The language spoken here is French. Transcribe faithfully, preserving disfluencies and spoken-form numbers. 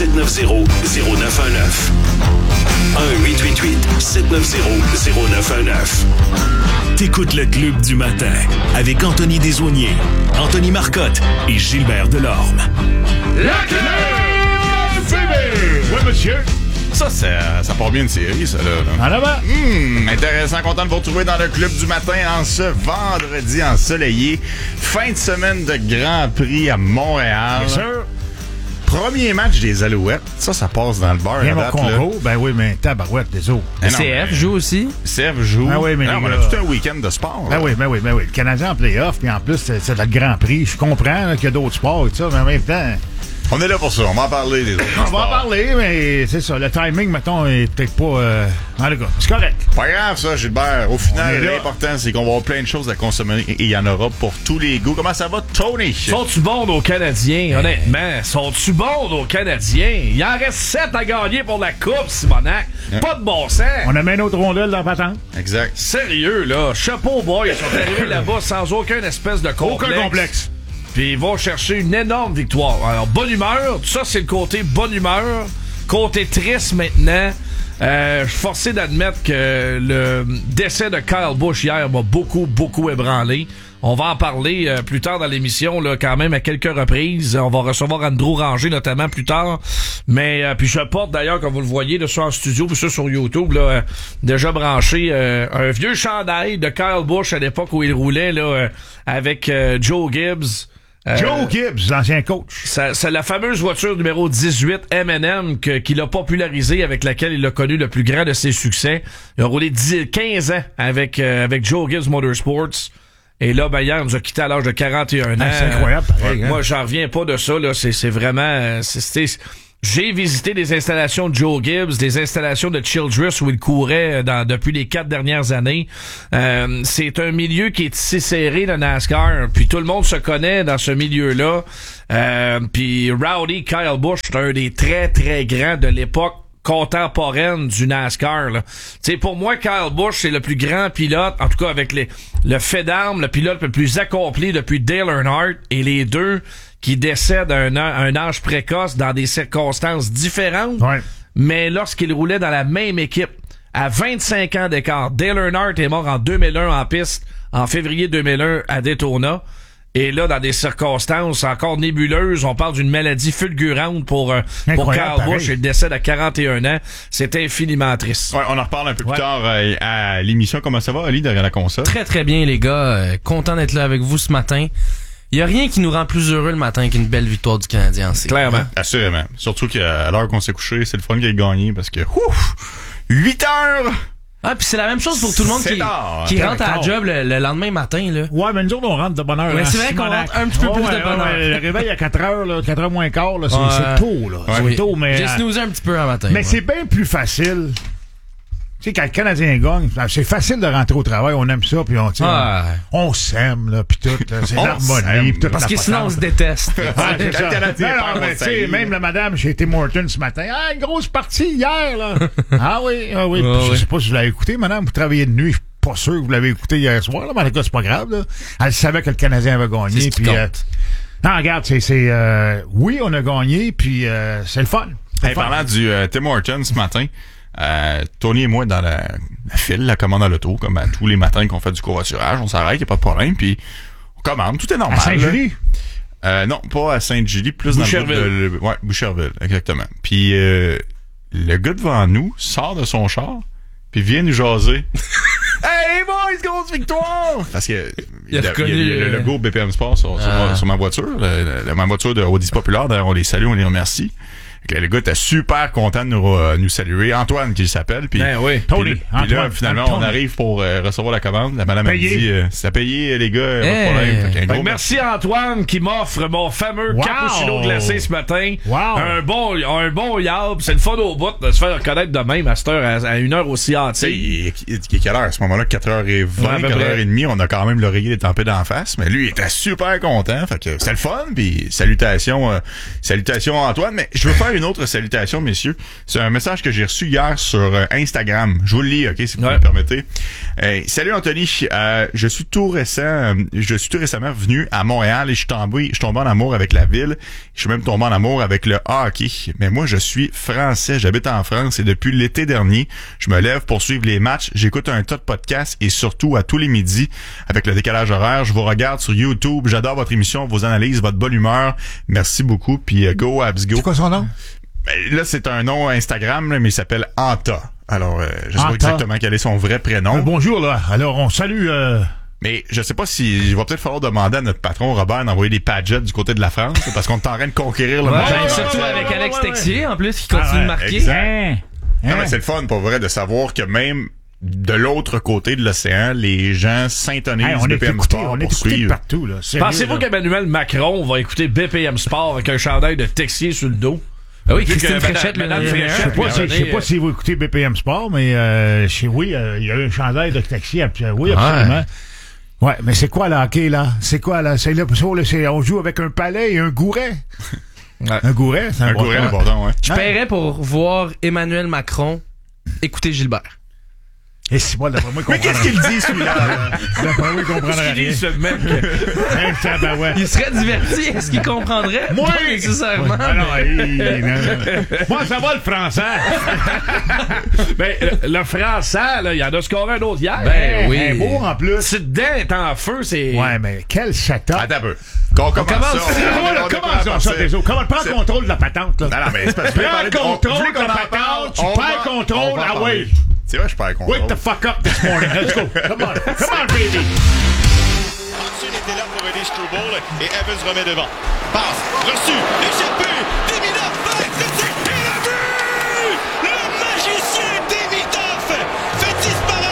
sept neuf zéro zéro neuf un neuf. un huit huit huit sept neuf zéro zéro neuf un neuf. T'écoutes le Club du matin avec Anthony Desaulniers, Anthony Marcotte et Gilbert Delorme. Le Club du Féminin! Oui, monsieur. Ça, ça, ça part bien une série, ça, là. En avant. Hum, intéressant, content de vous retrouver dans le Club du matin en ce vendredi ensoleillé. Fin de semaine de Grand Prix à Montréal. Bien sûr. Premier match des Alouettes. Ça, ça passe dans le bar. Bien à mon date, Congo. Ben oui, mais tabarouette, des autres. là. C F joue aussi. C F joue. Ah oui, mais non, les on a gars- tout un week-end de sport. Ben là. oui, ben oui, ben oui. Le Canadien en play-off, puis en plus, c'est, c'est le Grand Prix. Je comprends là, qu'il y a d'autres sports et tout ça, mais en même temps, On est là pour ça. On va en parler des autres on va sports. en parler, mais c'est ça. Le timing, mettons, est peut-être pas... Euh... En tout cas, c'est correct. Pas grave, ça, Gilbert. Au On est final, là. l'important, c'est qu'on va avoir plein de choses à consommer et il y en aura pour tous les goûts. Comment ça va, Tony? Sont-tu bons, nos Canadiens? Honnêtement, sont-tu bons, nos Canadiens? Il en reste sept à gagner pour la Coupe, Simonac. Yeah. Pas de bon sens. On a mis une autre rondelle dans la patente. Exact. Sérieux, là. Chapeau, boy. Ils sont arrivés là-bas sans aucun espèce de complexe. Aucun complexe. Puis ils vont chercher une énorme victoire. Alors, bonne humeur. Tout ça, c'est le côté bonne humeur. Côté triste, maintenant. Euh, je suis forcé d'admettre que le décès de Kyle Busch hier m'a beaucoup, beaucoup ébranlé. On va en parler euh, plus tard dans l'émission, là, quand même, à quelques reprises. On va recevoir Andrew Ranger, notamment, plus tard. Mais, euh, puis je porte, d'ailleurs, comme vous le voyez, de ça en studio, puis ça sur YouTube, là, euh, déjà branché, euh, un vieux chandail de Kyle Busch à l'époque où il roulait, là, euh, avec euh, Joe Gibbs. Euh, Joe Gibbs, l'ancien coach. ça- C'est la fameuse voiture numéro dix-huit M and M que, qu'il a popularisée, avec laquelle il a connu le plus grand de ses succès. Il a roulé dix, quinze ans avec, euh, avec Joe Gibbs Motorsports. Et là, ben, hier, il nous a quitté à l'âge de quarante et un ans. Ah, c'est incroyable, pareil, Euh, hein. Moi, j'en reviens pas de ça, là. C'est, c'est vraiment, euh, c'est, c'est- j'ai visité des installations de Joe Gibbs, des installations de Childress où il courait dans, depuis les quatre dernières années. Euh, c'est un milieu qui est si serré, le NASCAR. Puis tout le monde se connaît dans ce milieu-là. Euh, puis Rowdy Kyle Busch, c'est un des très, très grands de l'époque contemporaine du NASCAR. Là. T'sais, pour moi, Kyle Busch, c'est le plus grand pilote, en tout cas avec les, le fait d'armes, le pilote le plus accompli depuis Dale Earnhardt, et les deux qui décèdent à un, a- un âge précoce dans des circonstances différentes, Ouais. mais lorsqu'ils roulaient dans la même équipe, à vingt-cinq ans d'écart. Dale Earnhardt est mort en deux mille un en piste, en février deux mille un à Daytona. Et là, dans des circonstances encore nébuleuses, on parle d'une maladie fulgurante pour, euh, pour Incroyable, Kyle Busch. pareil. Il décède à quarante et un ans. C'est infiniment triste. Ouais, on en reparle un peu plus Ouais. tard euh, à l'émission. Comment ça va, Ali, derrière la console? Très très bien les gars, Euh, content d'être là avec vous ce matin. Il y a rien qui nous rend plus heureux le matin qu'une belle victoire du Canadien en série. Clairement. Assurément. Surtout qu'à l'heure qu'on s'est couché, c'est le fun qu'il ait gagné parce que, ouf, huit heures! Ah, puis c'est la même chose pour tout le monde C'est qui, tard, qui hein. rentre à la Tard. job le, le lendemain matin là. Ouais, mais nous autres, on rentre de bonne heure. Ouais, hein, c'est vrai qu'on Simonac. rentre un petit peu plus Ouais, de ouais, bonne ouais, heure. Le réveil à quatre heures, là, quatre heures moins quart, là, c'est, Ouais. c'est tôt, là. C'est Ouais. tôt, mais... J'ai euh, snoozé un petit peu un matin. Mais ouais. c'est bien plus facile. Tu sais, quand le Canadien gagne, c'est facile de rentrer au travail, on aime ça, puis on, tu sais, Ouais. on, on s'aime, là, puis tout, là, c'est On l'harmonie, s'aime. puis toute Parce la que sinon on patente. se déteste. Ouais, c'est Quand ça. le Canadien Non, non, perd, mais on tu sais, s'allie. même la madame chez Tim Hortons ce matin, ah, une grosse partie hier, là. Ah oui, ah oui. Ah Puis je oui. sais pas si vous l'avez écouté, madame, vous travaillez de nuit, je suis pas sûr que vous l'avez écouté hier soir, là, mais en tout cas, c'est pas grave, là. Elle savait que le Canadien avait C'est gagné, ce qui puis... compte. euh, non, regarde, c'est... c'est euh, oui, on a gagné, puis euh, c'est le fun. C'est Hey, le fun. parlant du euh, Tim Hortons ce matin, euh, Tony et moi dans la, la file, la commande à l'auto, comme à tous les matins qu'on fait du covoiturage, on s'arrête, y a pas de problème, puis on commande, tout est normal. À Saint-Julie? là. Euh, non, pas à Sainte-Julie, plus dans le Boucherville. bout de- le- ouais, Boucherville, exactement. Puis euh, le gars devant nous sort de son char, puis vient nous jaser. Hey boys, grosse victoire! Parce que il y a, Il a reconnu, il y a le euh, logo B P M Sport sur, sur Ah. ma, sur ma voiture, le- le- la- ma voiture de Audi Populaire. D'ailleurs, on les salue, on les remercie. Fait que le gars était super content de nous, euh, nous saluer. Antoine, qui s'appelle. Puis, Ben oui. Tony, puis, puis là, Antoine, finalement, Antoine. on arrive pour euh, recevoir la commande. La madame a Payé. dit, euh, c'est à payer, les gars, pas de Hey. problème. Fait qu'un Fait gros que merci Antoine qui m'offre mon fameux Wow. cappuccino glacé ce matin. Wow. Un bon, un bon yab. C'est le fun au bout de se faire reconnaître de même à cette heure, à, à une heure aussi Tu sais, hâtive. il est il est quelle heure à ce moment-là? quatre heures vingt, Ouais, à peu quatre heures près. trente. On a quand même l'oreiller détempé d'en face. Mais lui, il était super content. Fait que c'était le fun. Puis salutations, euh, salutations à Antoine. Mais je veux faire faire une autre salutation, messieurs. C'est un message que j'ai reçu hier sur euh, Instagram. Je vous le lis, ok, si vous ouais. me le permettez. Euh, salut Anthony, euh, je suis tout récent, euh, je suis tout récemment venu à Montréal et je suis tombé, je suis tombé en amour avec la ville. Je suis même tombé en amour avec le hockey. Mais moi, je suis français, j'habite en France et depuis l'été dernier, je me lève pour suivre les matchs. J'écoute un tas de podcasts et surtout à tous les midis avec le décalage horaire. Je vous regarde sur YouTube. J'adore votre émission, vos analyses, votre bonne humeur. Merci beaucoup. Puis uh, go Abs go. C'est quoi son nom? Ben, là, c'est un nom Instagram, là, mais il s'appelle Anta. Alors, euh, je sais Anta. pas exactement quel est son vrai prénom. Euh, bonjour, là. Alors, on salue... Euh... Mais je sais pas si... Il va peut-être falloir demander à notre patron Robert d'envoyer des padgets du côté de la France, parce qu'on est en train de conquérir le ouais, monde. Ben, surtout ouais, avec ouais, Alex ouais, Texier, en plus, qui continue ah, ouais, de marquer. Exact. Hein? Non, mais c'est le fun, pour vrai, de savoir que même... de l'autre côté de l'océan, les gens s'intonisent hey, B P M écouté, Sport on est pour suivre. Partout, là. Pensez-vous là. qu'Emmanuel Macron va écouter B P M Sport avec un chandail de Texier sur le dos? Ah oui, Christine Fréchette, Madame Fréchette. Je sais pas, si, je sais pas si vous écoutez B P M Sport, mais euh, chez, oui, euh, il y a un chandail de Texier, oui, absolument. Ouais, ouais mais c'est quoi le hockey, là? C'est quoi, là? C'est là, c'est, on joue avec un palais et un gouret. Ouais. Un gouret, c'est un, un gouret, important, ouais. Je paierais pour voir Emmanuel Macron écouter Gilbert. Et c'est pas d'après moi qu'on Mais qu'est-ce qu'il dit, celui-là? D'après moi, il comprendrait rien. Ce mec. ben ouais. Il serait diverti. Est-ce qu'il comprendrait? Moi, pas nécessairement. Ouais, non, il, non, non. Moi, ça va le français. Ben, le, le français, là, il y en a scoré un autre hier. Ben oui. Un beau en plus. Cette dent est en feu, c'est... Ouais, mais quel setup. Attends un peu. Qu'on commence, commence ça. On, on commence ça, Désolé. Comment prends le contrôle de la patente, là? Non, non, mais c'est parce que... Prends le contrôle de la patente. Tu perds le contrôle. Ah oui. C'est vrai, je perds le contrôle. Wake the fuck up this morning. Let's go. Come on. Come on, baby. Hansen était là pour aider Struble et Evans remet devant. Passe, reçu, échappé, Demina, vingt, c'est